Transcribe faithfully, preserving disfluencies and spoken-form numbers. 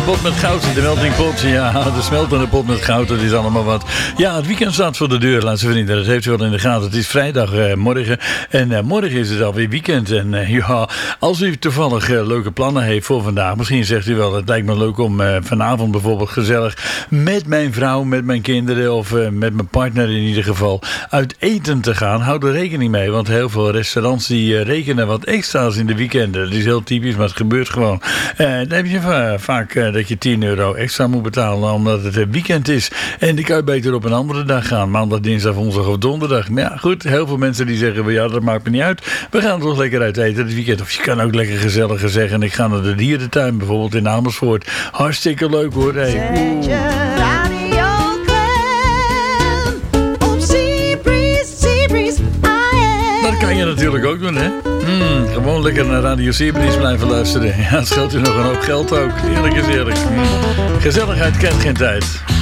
pot met goud, de melting pot. Ja, de smeltende pot met goud, dat is allemaal wat. Ja, het weekend staat voor de deur, laatste vrienden. Dat heeft u wel in de gaten. Het is vrijdag uh, morgen. En uh, morgen is het alweer weekend. En uh, ja, als u toevallig uh, leuke plannen heeft voor vandaag. Misschien zegt u wel, het lijkt me leuk om uh, vanavond bijvoorbeeld gezellig met mijn vrouw, met mijn kinderen of uh, met mijn partner in ieder geval uit eten te gaan. Houd er rekening mee, want heel veel restaurants die uh, rekenen wat extra's in de weekenden. Dat is heel typisch, maar het gebeurt gewoon. Uh, dan heb je va- vaak uh, dat je tien euro extra moet betalen omdat het uh, weekend is. En die kan je beter op een andere dag gaan. Maandag, dinsdag, woensdag of donderdag. Maar ja, goed, heel veel mensen die zeggen, ja, dat maakt me niet uit. We gaan toch lekker uit eten het weekend. Of je kan ook lekker gezelliger zeggen, ik ga naar de dierentuin, bijvoorbeeld in Amersfoort. Hartstikke leuk hoor. Hey. Dat kan je natuurlijk ook doen, hè? Mm, gewoon lekker naar Radio Seabreeze blijven luisteren. Ja, het scheelt u nog een hoop geld ook. Eerlijk is eerlijk. Mm. Gezelligheid kent geen tijd.